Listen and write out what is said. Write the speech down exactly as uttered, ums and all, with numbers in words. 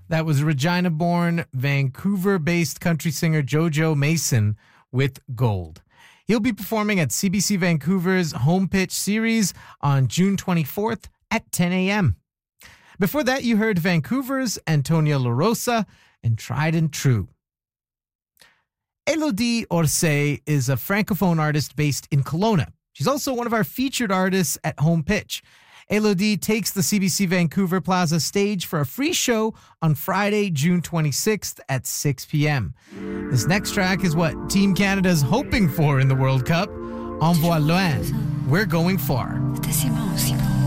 That was Regina-born, Vancouver-based country singer JoJo Mason with Gold. He'll be performing at C B C Vancouver's Home Pitch Series on June twenty-fourth at ten a.m. Before that, you heard Vancouver's Antonia La Rosa and Tried and True. Elodie Orsay is a francophone artist based in Kelowna. She's also one of our featured artists at Home Pitch. Elodie takes the C B C Vancouver Plaza stage for a free show on Friday, June twenty-sixth at six p.m. This next track is what Team Canada's hoping for in the World Cup. Envoie loin. We're going far. C'était si bon, si bon.